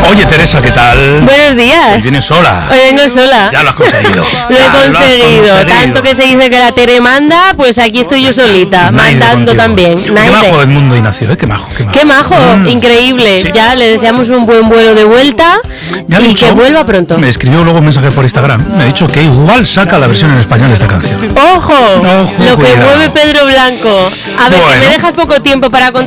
Oye, Teresa, ¿qué tal? Buenos días. Hoy vienes sola. Hoy vengo sola. Ya lo has conseguido. Lo he conseguido. Tanto que se dice que la Tere manda, pues aquí estoy yo solita, mandando también. Qué majo Edmundo Ignacio, qué majo. Qué majo, increíble. Sí. Ya le deseamos un buen vuelo de vuelta y que vuelva pronto. Me escribió luego un mensaje por Instagram. Me ha dicho que igual saca la versión en español de esta canción. ¡Ojo! Lo que mueve Pedro Blanco. A ver, que me dejas poco tiempo para contar